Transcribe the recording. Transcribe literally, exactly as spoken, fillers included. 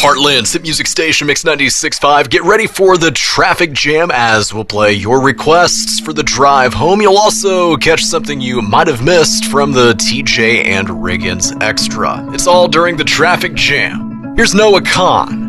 Heartland Hit Music Station, Mix ninety-six point five. Get ready for the Traffic Jam as we'll play your requests for the drive home. You'll also catch something you might have missed from the T J and Riggins Extra. It's all during the Traffic Jam. Here's Noah Kahan